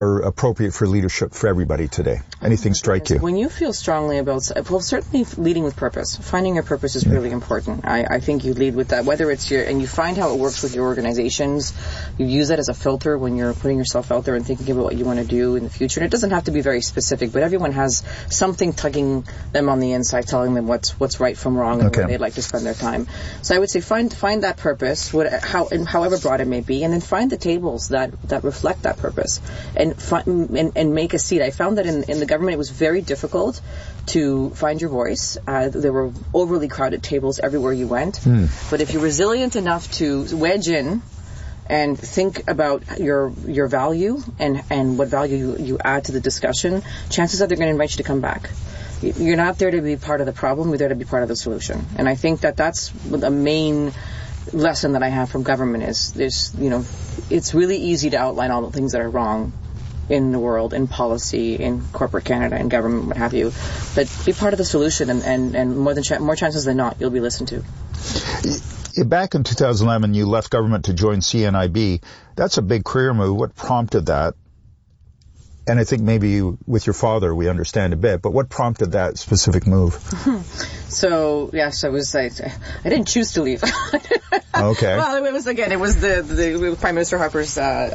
are appropriate for leadership for everybody today? Anything strike you? When you feel strongly about, well, certainly leading with purpose. Finding your purpose is really important. I think you lead with that, whether it's and you find how it works with your organizations. You use that as a filter when you're putting yourself out there and thinking about what you want to do in the future. And it doesn't have to be very specific, but everyone has something tugging them on the inside, telling them what's right from wrong and where they'd like to spend their time. So I would say find that purpose, however broad it may be, and then find the tables that reflect that purpose. And make a seat. I found that in the government it was very difficult to find your voice. There were overly crowded tables everywhere you went. But if you're resilient enough to wedge in and think about your value and what value you add to the discussion, chances are they're going to invite you to come back. You're not there to be part of the problem, you're there to be part of the solution. And I think that's the main lesson that I have from government is it's really easy to outline all the things that are wrong in the world, in policy, in corporate Canada, in government, what have you. But be part of the solution, and more chances than not, you'll be listened to. Back in 2011, you left government to join CNIB. That's a big career move. What prompted that? And I think maybe with your father, we understand a bit, but what prompted that specific move? So, yes, I didn't choose to leave. Okay. Well, it was the Prime Minister Harper's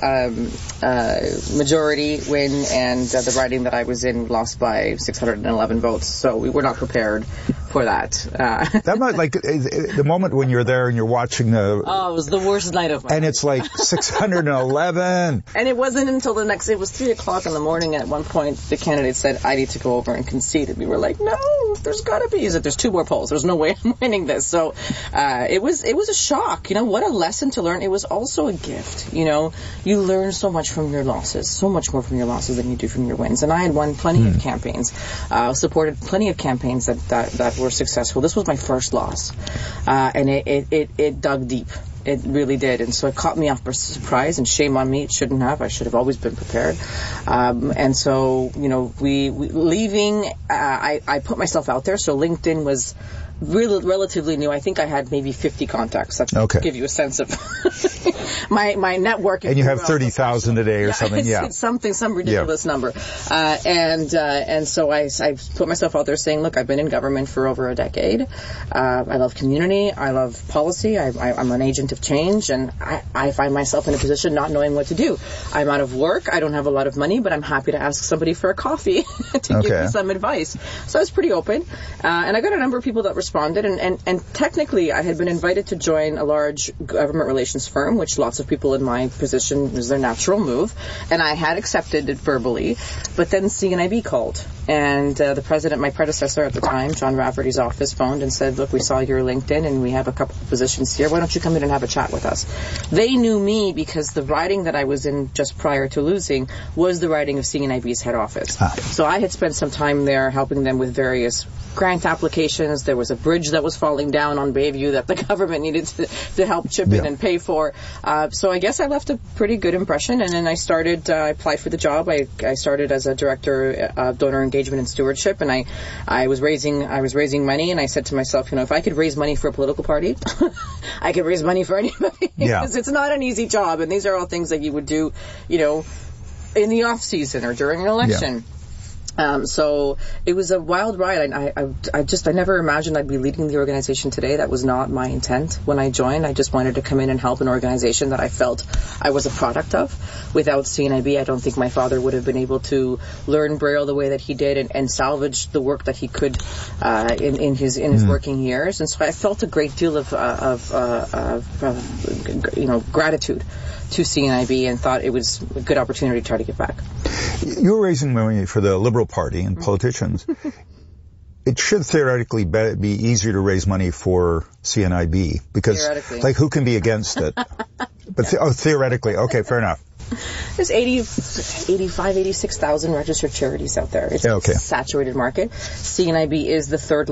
majority win, and the riding that I was in lost by 611 votes. So we were not prepared for that. That might, the moment when you're there and you're watching it was the worst night of my life. And it's like 611. And it wasn't until it was 3 o'clock in the morning, and at one point the candidate said, I need to go over and concede. And we were like, no, there's got to be. There's 2 more polls. There's no way I'm winning this. So it was a shock. What a lesson to learn. It was also a gift. You learn so much from your losses, so much more from your losses than you do from your wins. And I had won plenty of campaigns, supported plenty of campaigns that were successful. This was my first loss, and it dug deep. It really did, and so it caught me off by surprise, and shame on me. It shouldn't have. I should have always been prepared. And so, we leaving, I put myself out there. So LinkedIn was really relatively new. I think I had maybe 50 contacts. That should give you a sense of my network. And you have 30,000 a day or something. It's some ridiculous number. And so I put myself out there saying, look, I've been in government for over a decade. I love community. I love policy. I'm an agent of change, and I find myself in a position not knowing what to do. I'm out of work. I don't have a lot of money, but I'm happy to ask somebody for a coffee to give me some advice. So I was pretty open. And I got a number of people that responded, and technically I had been invited to join a large government relations firm, which lots of people in my position was their natural move, and I had accepted it verbally, but then CNIB called, and the president, my predecessor at the time, John Rafferty's office, phoned and said, look, we saw your LinkedIn and we have a couple of positions here, why don't you come in and have a chat with us? They knew me because the riding that I was in just prior to losing was the riding of CNIB's head office. So I had spent some time there helping them with various grant applications. There was a bridge that was falling down on Bayview that the government needed to help chip in and pay for. So I guess I left a pretty good impression, and then I applied for the job. I started as a director of donor engagement and stewardship, and I was raising money, and I said to myself, if I could raise money for a political party, I could raise money for anybody. Because it's not an easy job, and these are all things that you would do, in the off season or during an election. So it was a wild ride. I never imagined I'd be leading the organization today. That was not my intent when I joined. I just wanted to come in and help an organization that I felt I was a product of. Without CNIB, I don't think my father would have been able to learn Braille the way that he did and salvage the work that he could in his working years. And so I felt a great deal of gratitude to CNIB and thought it was a good opportunity to try to give back. You're raising money for the Liberal Party and politicians. It should theoretically be easier to raise money for CNIB because, who can be against it? But theoretically, okay, fair enough. There's 86,000 registered charities out there. It's a saturated market. CNIB is the third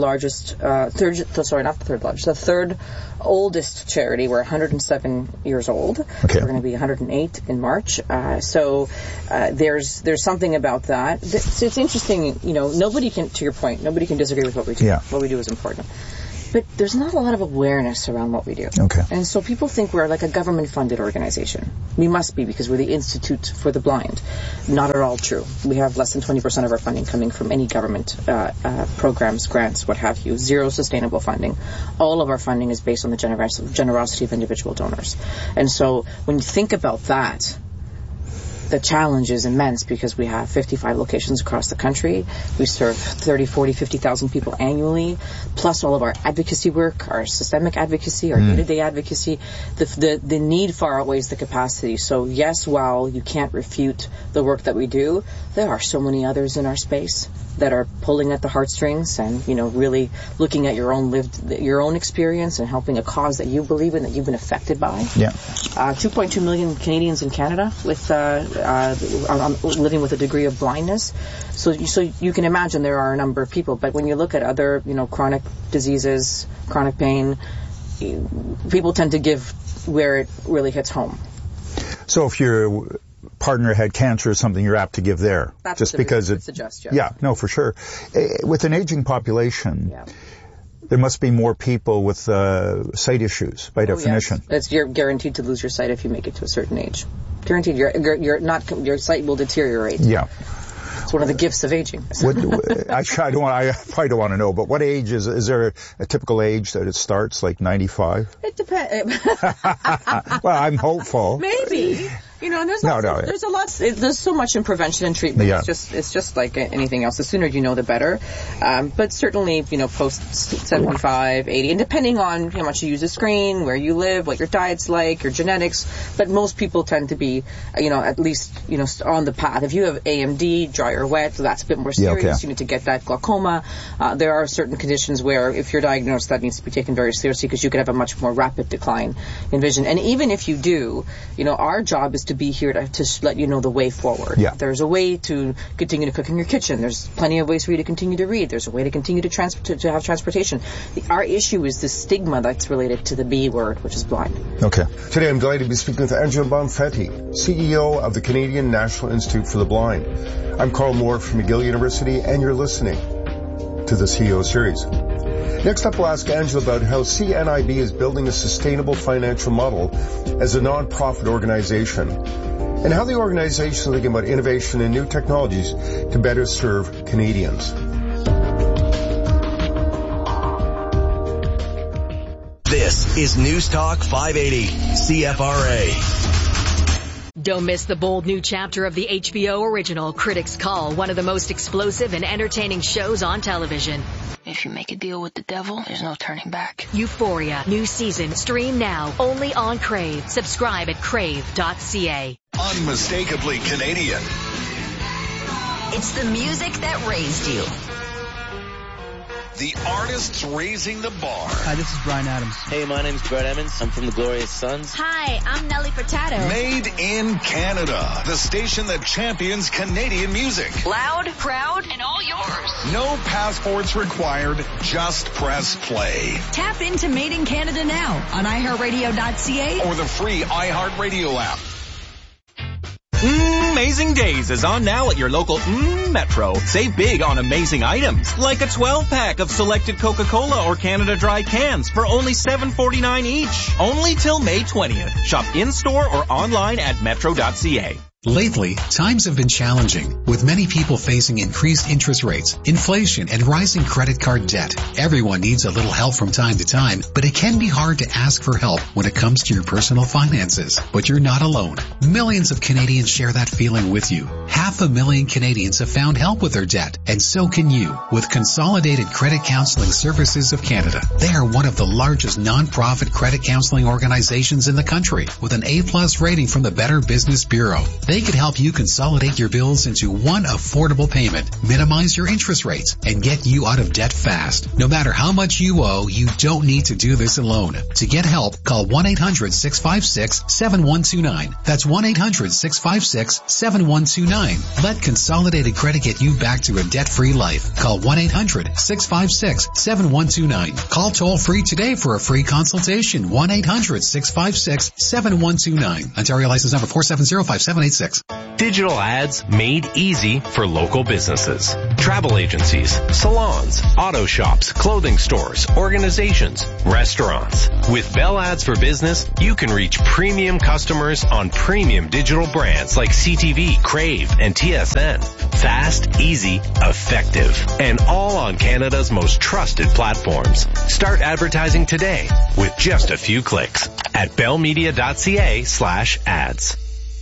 oldest charity. We're 107 years old. Okay. We're going to be 108 in March. So there's something about that. It's interesting, nobody can, to your point, nobody can disagree with what we do. Yeah. What we do is important. But there's not a lot of awareness around what we do. Okay. And so people think we're like a government-funded organization. We must be, because we're the Institute for the Blind. Not at all true. We have less than 20% of our funding coming from any government programs, grants, what have you. Zero sustainable funding. All of our funding is based on the generosity of individual donors. And so when you think about that, the challenge is immense, because we have 55 locations across the country. We serve 30, 40, 50,000 people annually, plus all of our advocacy work, our systemic advocacy, our day-to-day advocacy. The need far outweighs the capacity. So yes, while you can't refute the work that we do, there are so many others in our space that are pulling at the heartstrings and, really looking at your own experience and helping a cause that you believe in, that you've been affected by. Yeah. 2.2 million Canadians in Canada with living with a degree of blindness. So you can imagine there are a number of people. But when you look at other, chronic diseases, chronic pain, people tend to give where it really hits home. So if your partner had cancer or something, you're apt to give there. That's just because it suggests. Yeah, no, for sure. With an aging population, there must be more people with sight issues by definition. Yes. You're guaranteed to lose your sight if you make it to a certain age. Guaranteed. Your sight will deteriorate. Yeah. It's one of the gifts of aging. I probably don't want to know, but what age is there a typical age that it starts, like 95? It depends. Well, I'm hopeful. Maybe. There's so much in prevention and treatment. Yeah. It's just like anything else. The sooner you know, the better. But certainly, post 75, 80, and depending on how much you use the screen, where you live, what your diet's like, your genetics. But most people tend to be, at least, on the path. If you have AMD, dry or wet, so that's a bit more serious. Yeah, okay. You need to get that glaucoma. There are certain conditions where, if you're diagnosed, that needs to be taken very seriously, because you could have a much more rapid decline in vision. And even if you do, our job is to be here to let you know the way forward. Yeah. There's a way to continue to cook in your kitchen. There's plenty of ways for you to continue to read. There's a way to continue to have transportation. Our issue is the stigma that's related to the B word, which is blind. Okay. Today I'm delighted to be speaking with Angela Bonfetti, CEO of the Canadian National Institute for the Blind. I'm Carl Moore from McGill University, and you're listening to the CEO Series. Next up, we'll ask Angela about how CNIB is building a sustainable financial model as a non-profit organization, and how the organization is thinking about innovation and new technologies to better serve Canadians. This is News Talk 580, CFRA. Don't miss the bold new chapter of the HBO original Critics Call, one of the most explosive and entertaining shows on television. If you make a deal with the devil, there's no turning back. Euphoria, new season, stream now, only on Crave. Subscribe at crave.ca. Unmistakably Canadian. It's the music that raised you. The artists raising the bar. Hi, this is Bryan Adams. Hey, my name's Brett Emmons. I'm from the Glorious Sons. Hi, I'm Nelly Furtado. Made in Canada, the station that champions Canadian music. Loud, proud, and all yours. No passports required, just press play. Tap into Made in Canada now on iHeartRadio.ca or the free iHeartRadio app. Amazing Days is on now at your local Metro. Save big on amazing items, like a 12-pack of selected Coca-Cola or Canada Dry cans for only $7.49 each. Only till May 20th. Shop in-store or online at metro.ca. Lately, times have been challenging, with many people facing increased interest rates, inflation, and rising credit card debt. Everyone needs a little help from time to time, but it can be hard to ask for help when it comes to your personal finances. But you're not alone. Millions of Canadians share that feeling with you. 500,000 Canadians have found help with their debt, and so can you, with Consolidated Credit Counseling Services of Canada. They are one of the largest non-profit credit counseling organizations in the country, with an A+ rating from the Better Business Bureau. They could help you consolidate your bills into one affordable payment, minimize your interest rates, and get you out of debt fast. No matter how much you owe, you don't need to do this alone. To get help, call 1-800-656-7129. That's 1-800-656-7129. Let Consolidated Credit get you back to a debt-free life. Call 1-800-656-7129. Call toll-free today for a free consultation. 1-800-656-7129. Ontario license number 4705786. Digital ads made easy for local businesses. Travel agencies, salons, auto shops, clothing stores, organizations, restaurants. With Bell Ads for Business, you can reach premium customers on premium digital brands like CTV, Crave, and TSN. Fast, easy, effective, and all on Canada's most trusted platforms. Start advertising today with just a few clicks at bellmedia.ca/ads.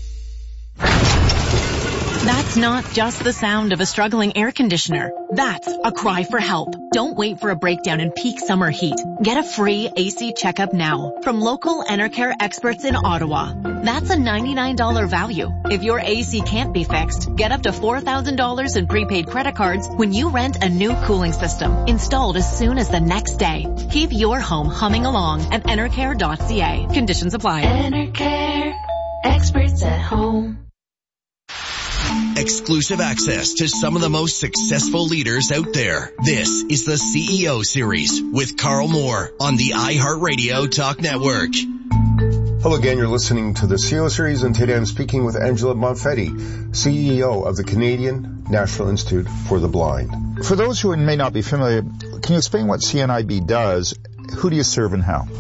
That's not just the sound of a struggling air conditioner. That's a cry for help. Don't wait for a breakdown in peak summer heat. Get a free AC checkup now from local Enercare experts in Ottawa. That's a $99 value. If your AC can't be fixed, get up to $4,000 in prepaid credit cards when you rent a new cooling system installed as soon as the next day. Keep your home humming along at enercare.ca. Conditions apply. Enercare, experts at home. Exclusive access to some of the most successful leaders out there. This is the CEO Series with Carl Moore on the iHeartRadio Talk Network. Hello again, you're listening to the CEO Series, and today I'm speaking with Angela Bonfetti, CEO of the Canadian National Institute for the Blind. For those who may not be familiar, can you explain what CNIB does? Who do you serve and how?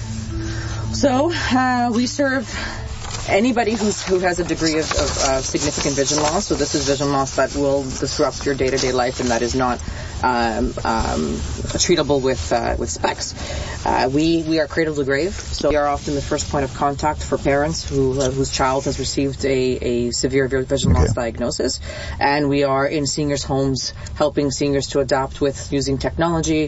So, we serve anybody who has a degree of significant vision loss. So this is vision loss that will disrupt your day-to-day life and that is not treatable with specs. We are cradle to grave, so we are often the first point of contact for parents whose child has received a severe vision loss diagnosis, and we are in seniors' homes helping seniors to adapt with using technology,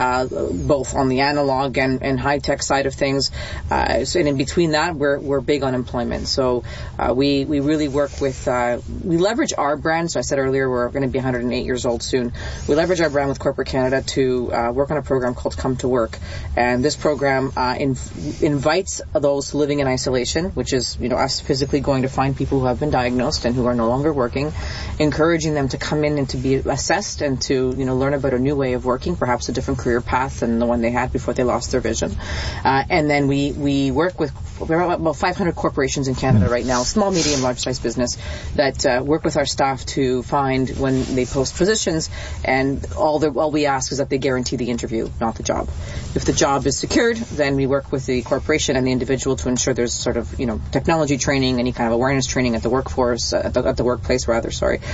both on the analog and high-tech side of things. And in between that, we're big on employment. So we really work with, we leverage our brand. So I said earlier we're going to be 108 years old soon. We leverage our brand with Corporate Canada to work on a program called Come to Work. And this program invites those living in isolation, which is, us physically going to find people who have been diagnosed and who are no longer working, encouraging them to come in and to be assessed and to, learn about a new way of working, perhaps a different career path than the one they had before they lost their vision. And then we work with about 500 corporations in Canada right now, small, medium, large-sized business, that work with our staff to find when they post positions, and all we ask is that they guarantee the interview, not the job. If the job is secured, then we work with the corporation and the individual to ensure there's sort of, technology training, any kind of awareness training at the workforce, at the workplace rather,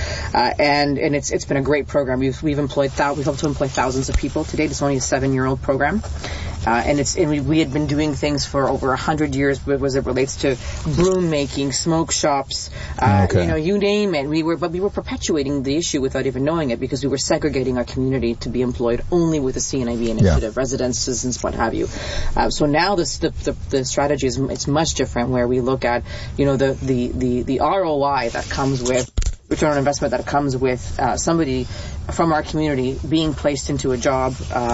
and it's been a great program. We've helped to employ thousands of people to date. It's only a 7-year-old program. And we had been doing things for over 100 years as it relates to broom making, smoke shops, you name it. We were perpetuating the issue without even knowing it, because we were segregating our community to be employed only with a CNIB initiative, residences and what have you. So now the strategy it's much different, where we look at, the ROI that comes with return on investment that comes with somebody from our community being placed into a job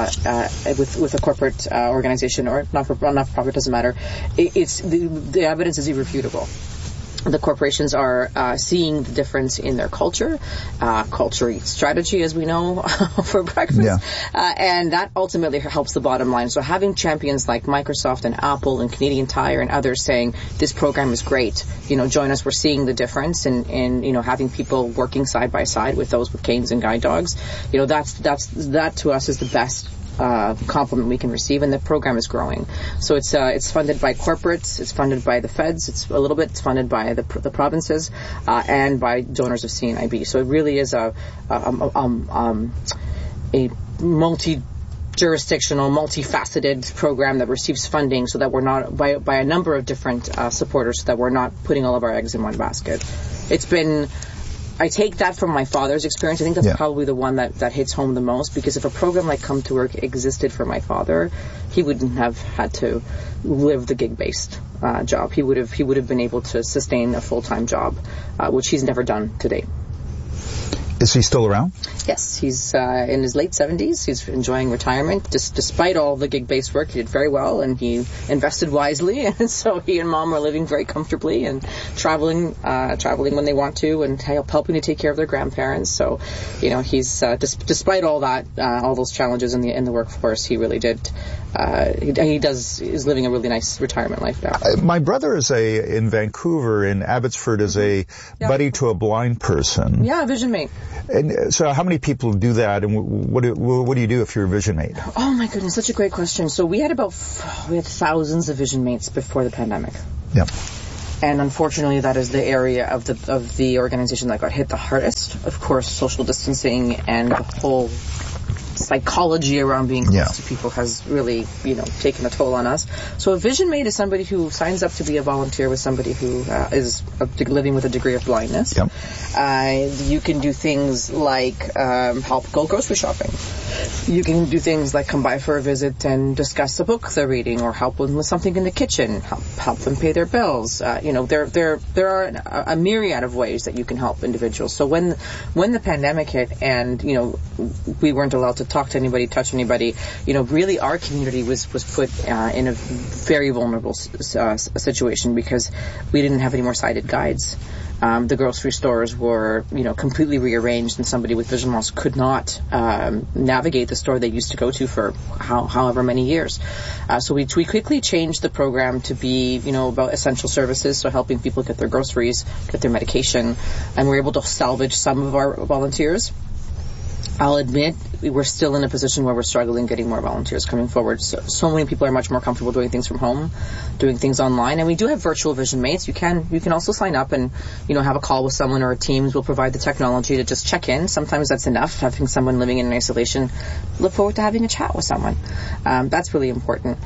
with a corporate organization or not-for-profit, doesn't matter. It's the evidence is irrefutable. The corporations are seeing the difference in their culture eats strategy, as we know, for breakfast. And that ultimately helps the bottom line. So having champions like Microsoft and Apple and Canadian Tire and others saying, this program is great, join us, we're seeing the difference in having people working side by side with those with canes and guide dogs. That to us is the best compliment we can receive, and the program is growing. So it's funded by corporates, it's funded by the feds, it's funded by the provinces, and by donors of CNIB. So it really is a multi-jurisdictional, multifaceted program that receives funding, so that we're not by a number of different supporters, so that we're not putting all of our eggs in one basket. I take that from my father's experience. I think that's probably the one that hits home the most, because if a program like Come to Work existed for my father, he wouldn't have had to live the gig-based job. He would have been able to sustain a full-time job, which he's never done to date. Is he still around? Yes, he's in his late 70s. He's enjoying retirement. Despite all the gig-based work, he did very well, and he invested wisely. And so he and Mom are living very comfortably and traveling when they want to, and helping to take care of their grandparents. So, he's despite all that, all those challenges in the workforce, he really did. Is living a really nice retirement life now. My brother is in Vancouver, in Abbotsford, is a buddy to a blind person. Yeah, Vision Mate. And so how many people do that, and what do you do if you're a Vision Mate? Oh my goodness, such a great question. So we had thousands of Vision Mates before the pandemic. Yep. And unfortunately, that is the area of the organization that got hit the hardest. Of course, social distancing and the whole psychology around being close to people has really, taken a toll on us. So a Vision Mate is somebody who signs up to be a volunteer with somebody who is living with a degree of blindness. Yep. You can do things like help go grocery shopping. You can do things like come by for a visit and discuss a book they're reading, or help them with something in the kitchen, help them pay their bills. There are a myriad of ways that you can help individuals. So when the pandemic hit and, we weren't allowed to talk to anybody, touch anybody, really our community was put in a very vulnerable situation because we didn't have any more sighted guides. The grocery stores were, completely rearranged, and somebody with vision loss could not navigate the store they used to go to for however many years. So we quickly changed the program to be, about essential services, so helping people get their groceries, get their medication, and we're able to salvage some of our volunteers. I'll admit we're still in a position where we're struggling getting more volunteers coming forward. So many people are much more comfortable doing things from home, doing things online, and we do have virtual Vision Mates. You can also sign up and have a call with someone, or a Teams will provide the technology to just check in. Sometimes that's enough. Having someone living in isolation, look forward to having a chat with someone. That's really important.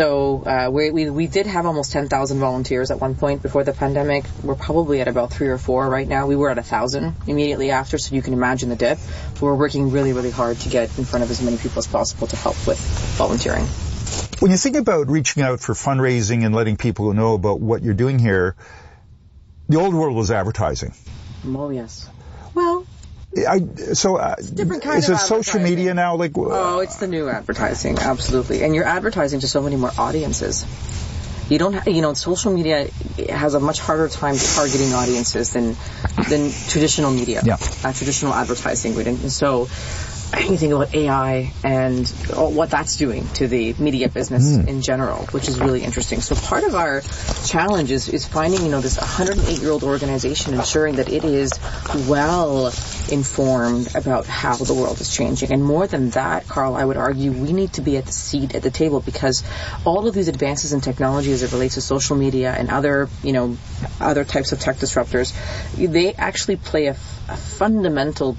So we did have almost 10,000 volunteers at one point before the pandemic. We're probably at about 3 or 4 right now. We were at 1,000 immediately after, so you can imagine the dip. So we're working really, really hard to get in front of as many people as possible to help with volunteering. When you think about reaching out for fundraising and letting people know about what you're doing here, the old world was advertising. Oh, yes. Well, it's a different kind of advertising. Social media now? It's the new advertising, absolutely. And you're advertising to so many more audiences. You don't social media has a much harder time targeting audiences than traditional media, traditional advertising. And so you think about AI and what that's doing to the media business in general, which is really interesting. So part of our challenge is finding, this 108-year-old organization, ensuring that it is well informed about how the world is changing. And more than that, Carl, I would argue we need to be at the seat at the table, because all of these advances in technology as it relates to social media and other types of tech disruptors, they actually play a fundamental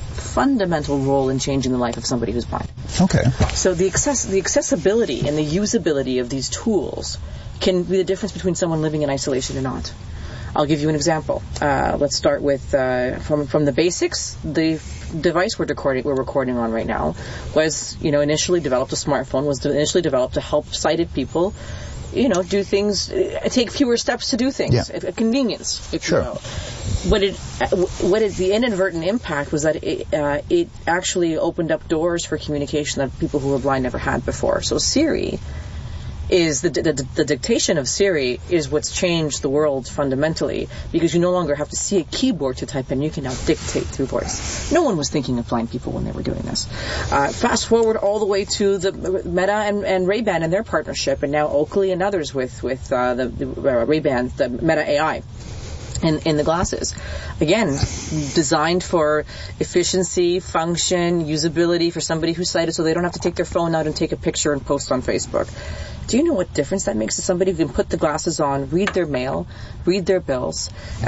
role in changing the life of somebody who's blind. Okay. So the accessibility and the usability of these tools can be the difference between someone living in isolation or not. I'll give you an example. Let's start with from the basics. The device we're recording on right now was, initially developed, a smartphone was initially developed to help sighted people, do things, take fewer steps to do things, a convenience, if you will. The inadvertent impact was that it actually opened up doors for communication that people who were blind never had before. So Siri is the dictation of Siri is what's changed the world fundamentally, because you no longer have to see a keyboard to type in. You can now dictate through voice. No one was thinking of blind people when they were doing this. Fast forward all the way to the Meta and Ray-Ban and their partnership, and now Oakley and others with the Ray-Ban, the Meta AI. In the glasses. Again, designed for efficiency, function, usability for somebody who's sighted, so they don't have to take their phone out and take a picture and post on Facebook. Do you know what difference that makes to somebody who can put the glasses on, read their mail, read their bills,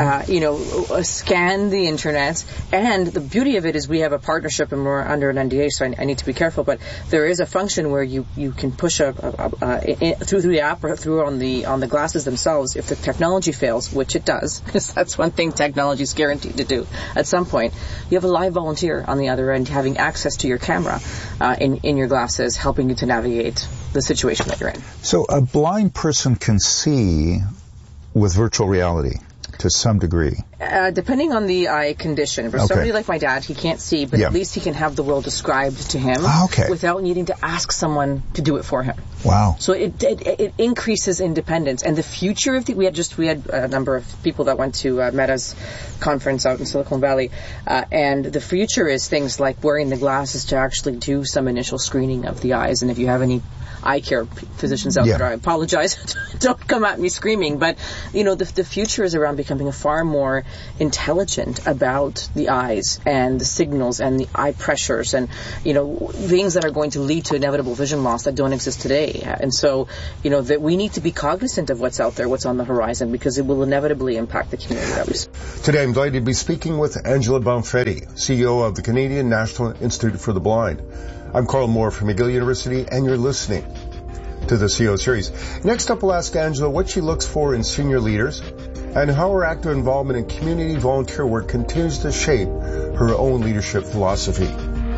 scan the internet? And the beauty of it is we have a partnership, and we're under an NDA, so I need to be careful, but there is a function where you can push through the app or through on the glasses themselves. If the technology fails, which it does, because that's one thing technology is guaranteed to do at some point, you have a live volunteer on the other end having access to your camera in your glasses, helping you to navigate the situation that you're in. So a blind person can see with virtual reality. to some degree? Depending on the eye condition. For somebody like my dad, he can't see, but at least he can have the world described to him without needing to ask someone to do it for him. Wow. So it increases independence. And the future of we had a number of people that went to Meta's conference out in Silicon Valley, and the future is things like wearing the glasses to actually do some initial screening of the eyes. And if you have any eye care physicians out there, I apologize. Don't come at me screaming. But, the future is around becoming far more intelligent about the eyes and the signals and the eye pressures and, things that are going to lead to inevitable vision loss that don't exist today. And so, that we need to be cognizant of what's out there, what's on the horizon, because it will inevitably impact the community that we serve. Today, I'm delighted to be speaking with Angela Bonfetti, CEO of the Canadian National Institute for the Blind. I'm Carl Moore from McGill University, and you're listening to the CEO series. Next up, we'll ask Angela what she looks for in senior leaders and how her active involvement in community volunteer work continues to shape her own leadership philosophy.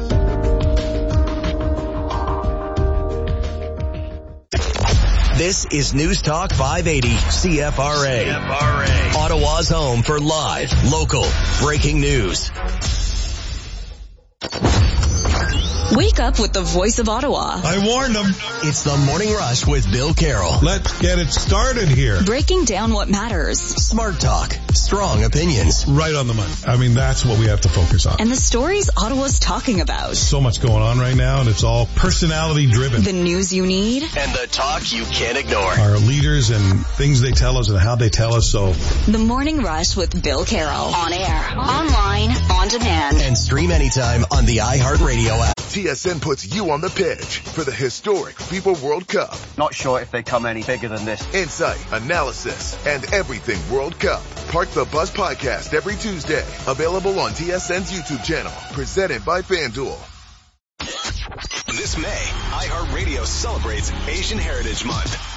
This is News Talk 580 CFRA. Ottawa's home for live, local, breaking news. Wake up with the voice of Ottawa. I warned them. It's the Morning Rush with Bill Carroll. Let's get it started here. Breaking down what matters. Smart talk. Strong opinions. Right on the money. I mean, that's what we have to focus on. And the stories Ottawa's talking about. So much going on right now, and it's all personality driven. The news you need. And the talk you can't ignore. Our leaders and things they tell us and how they tell us. So The Morning Rush with Bill Carroll. On air, online, on demand. And stream anytime on the iHeartRadio app. TSN puts you on the pitch for the historic FIFA World Cup. Not sure if they come any bigger than this. Insight, analysis, and everything World Cup. Park the Bus podcast every Tuesday. Available on TSN's YouTube channel. Presented by FanDuel. This May, iHeartRadio celebrates Asian Heritage Month.